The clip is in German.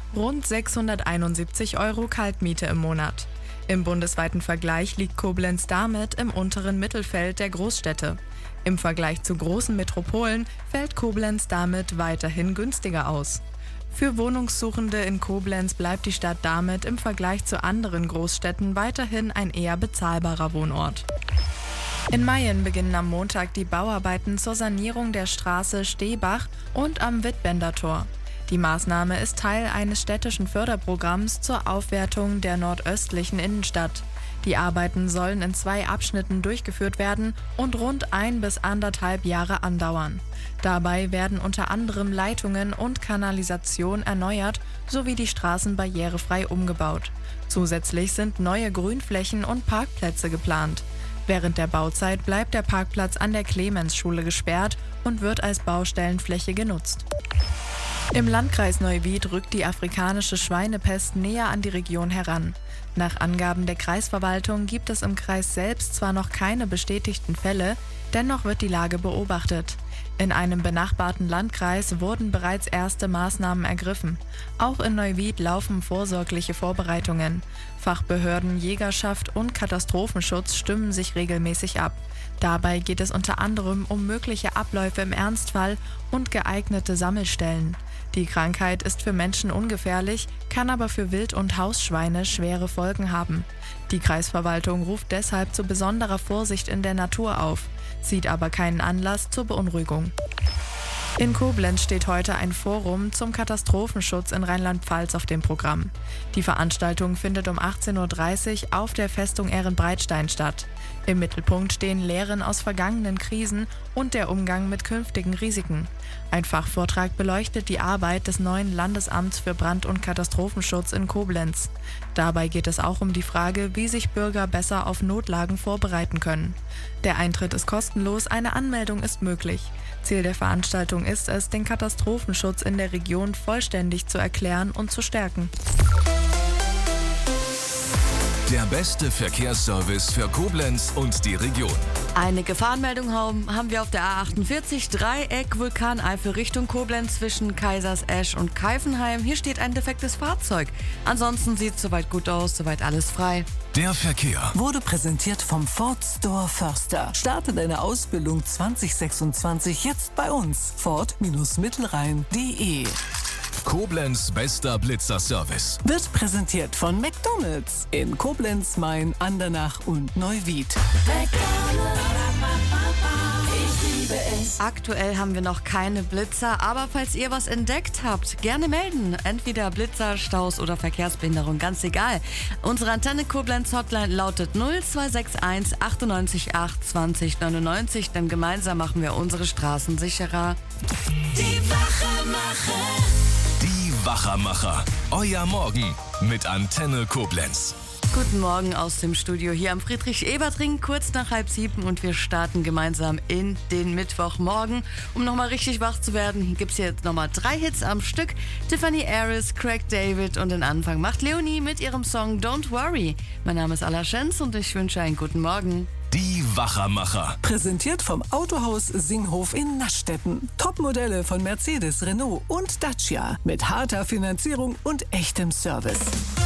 rund 671 € Kaltmiete im Monat. Im bundesweiten Vergleich liegt Koblenz damit im unteren Mittelfeld der Großstädte. Im Vergleich zu großen Metropolen fällt Koblenz damit weiterhin günstiger aus. Für Wohnungssuchende in Koblenz bleibt die Stadt damit im Vergleich zu anderen Großstädten weiterhin ein eher bezahlbarer Wohnort. In Mayen beginnen am Montag die Bauarbeiten zur Sanierung der Straße Stehbach und am Wittbender Tor. Die Maßnahme ist Teil eines städtischen Förderprogramms zur Aufwertung der nordöstlichen Innenstadt. Die Arbeiten sollen in 2 Abschnitten durchgeführt werden und rund 1 bis 1,5 Jahre andauern. Dabei werden unter anderem Leitungen und Kanalisation erneuert sowie die Straßen barrierefrei umgebaut. Zusätzlich sind neue Grünflächen und Parkplätze geplant. Während der Bauzeit bleibt der Parkplatz an der Clemens-Schule gesperrt und wird als Baustellenfläche genutzt. Im Landkreis Neuwied rückt die afrikanische Schweinepest näher an die Region heran. Nach Angaben der Kreisverwaltung gibt es im Kreis selbst zwar noch keine bestätigten Fälle, dennoch wird die Lage beobachtet. In einem benachbarten Landkreis wurden bereits erste Maßnahmen ergriffen. Auch in Neuwied laufen vorsorgliche Vorbereitungen. Fachbehörden, Jägerschaft und Katastrophenschutz stimmen sich regelmäßig ab. Dabei geht es unter anderem um mögliche Abläufe im Ernstfall und geeignete Sammelstellen. Die Krankheit ist für Menschen ungefährlich, kann aber für Wild- und Hausschweine schwere Folgen haben. Die Kreisverwaltung ruft deshalb zu besonderer Vorsicht in der Natur auf, sieht aber keinen Anlass zur Beunruhigung. In Koblenz steht heute ein Forum zum Katastrophenschutz in Rheinland-Pfalz auf dem Programm. Die Veranstaltung findet um 18:30 Uhr auf der Festung Ehrenbreitstein statt. Im Mittelpunkt stehen Lehren aus vergangenen Krisen und der Umgang mit künftigen Risiken. Ein Fachvortrag beleuchtet die Arbeit des neuen Landesamts für Brand- und Katastrophenschutz in Koblenz. Dabei geht es auch um die Frage, wie sich Bürger besser auf Notlagen vorbereiten können. Der Eintritt ist kostenlos, eine Anmeldung ist möglich. Ziel der Veranstaltung ist es, den Katastrophenschutz in der Region vollständig zu erklären und zu stärken. Der beste Verkehrsservice für Koblenz und die Region. Eine Gefahrenmeldung haben wir auf der A48 Dreieck Vulkaneifel Richtung Koblenz zwischen Kaisersesch und Keifenheim. Hier steht ein defektes Fahrzeug. Ansonsten sieht es soweit gut aus, soweit alles frei. Der Verkehr wurde präsentiert vom Ford Store Förster. Starte deine Ausbildung 2026 jetzt bei uns. Ford-Mittelrhein.de. Koblenz bester Blitzerservice. Wird präsentiert von McDonald's in Koblenz, Main, Andernach und Neuwied. Aktuell haben wir noch keine Blitzer, aber falls ihr was entdeckt habt, gerne melden. Entweder Blitzer, Staus oder Verkehrsbehinderung, ganz egal. Unsere Antenne Koblenz Hotline lautet 0261 98 8 20 99, denn gemeinsam machen wir unsere Straßen sicherer. Die Wachermacher. Die Wachermacher. Euer Morgen mit Antenne Koblenz. Guten Morgen aus dem Studio hier am Friedrich-Ebert-Ring, kurz nach 6:30 und wir starten gemeinsam in den Mittwochmorgen. Um nochmal richtig wach zu werden, gibt es jetzt nochmal 3 Hits am Stück. Tiffany Harris, Craig David und den Anfang macht Leonie mit ihrem Song Don't Worry. Mein Name ist Alla Schenz und ich wünsche einen guten Morgen. Die Wachermacher. Präsentiert vom Autohaus Singhof in Naschstetten. Topmodelle von Mercedes, Renault und Dacia mit harter Finanzierung und echtem Service.